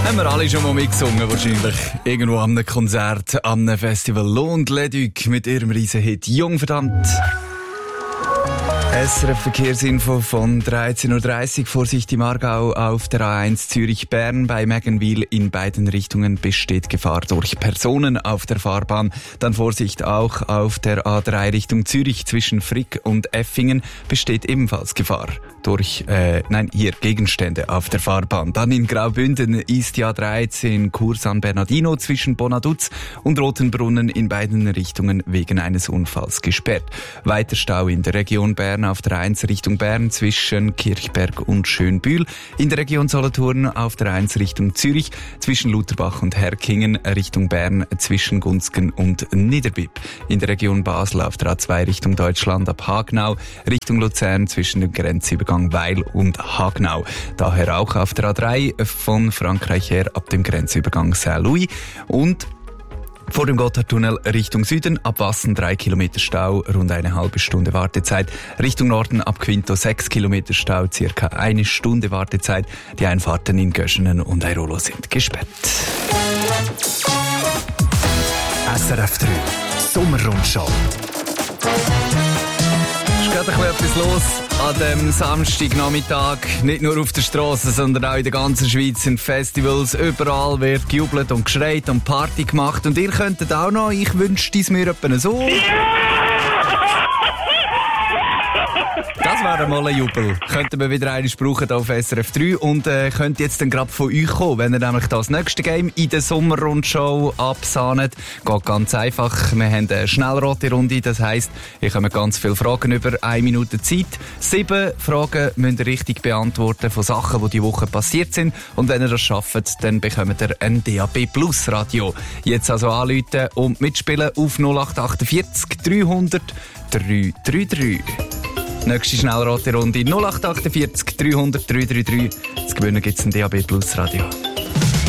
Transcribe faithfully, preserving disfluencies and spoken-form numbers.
Haben wir alle schon mal mitgesungen, wahrscheinlich. Irgendwo an einem Konzert, an einem Festival. Lohnt Leduc mit ihrem Riesenhit Jung verdammt. S R F Verkehrsinfo von dreizehn Uhr dreißig. Vorsicht im Aargau auf der A eins Zürich-Bern. Bei Meggenwil in beiden Richtungen besteht Gefahr durch Personen auf der Fahrbahn. Dann Vorsicht auch auf der A drei Richtung Zürich zwischen Frick und Effingen besteht ebenfalls Gefahr durch, äh, nein, hier Gegenstände auf der Fahrbahn. Dann in Graubünden ist die A dreizehn Chur San Bernardino zwischen Bonaduz und Rotenbrunnen in beiden Richtungen wegen eines Unfalls gesperrt. Weiter Stau in der Region Bern auf der eins Richtung Bern zwischen Kirchberg und Schönbühl. In der Region Solothurn auf der eins Richtung Zürich zwischen Lutherbach und Herkingen Richtung Bern zwischen Gunzgen und Niederbipp. In der Region Basel auf der A zwei Richtung Deutschland ab Hagenau Richtung Luzern zwischen dem Grenzübergang Weil und Hagenau. Daher auch auf der A drei von Frankreich her ab dem Grenzübergang Saint-Louis und vor dem Gotthardtunnel Richtung Süden, ab Wassen drei Kilometer Stau, rund eine halbe Stunde Wartezeit. Richtung Norden ab Quinto sechs Kilometer Stau, circa eine Stunde Wartezeit. Die Einfahrten in Göschenen und Airolo sind gesperrt. S R F drei Sommerrundschau. Es ist gerade ein bisschen etwas los an dem Samstagnachmittag. Nicht nur auf der Straße, sondern auch in der ganzen Schweiz sind Festivals. Überall wird gejubelt und geschreit und Party gemacht. Und ihr könntet auch noch, ich wünschte es mir etwa so. Das wäre mal ein Jubel. Könnten wir wieder einen brauchen hier auf S R F drei und äh, könnt jetzt dann gerade von euch kommen, wenn ihr nämlich das nächste Game in der Sommerrundschau absahnet. Geht ganz einfach. Wir haben eine schnellrote Runde, das heisst, ich habe ganz viele Fragen über eine Minute Zeit. Sieben Fragen müsst ihr richtig beantworten von Sachen, die die Woche passiert sind. Und wenn ihr das schafft, dann bekommt ihr ein D A B Plus Radio. Jetzt also anrufen und mitspielen auf null acht achtundvierzig dreihundert dreihundertdreiunddreißig. Nächste schnellrote Runde null acht achtundvierzig dreihundert dreihundertdreiunddreißig. Zu gewinnen gibt es ein D A B Plus Radio.